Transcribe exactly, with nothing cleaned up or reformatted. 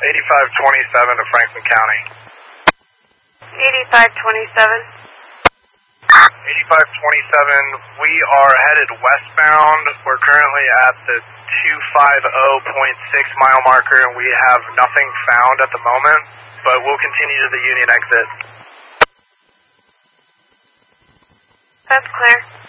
eighty-five twenty-seven to Franklin County. eighty-five twenty-seven. eighty-five twenty-seven, we are headed westbound. We're currently at the two fifty point six mile marker and we have nothing found at the moment, but we'll continue to the Union exit. That's clear.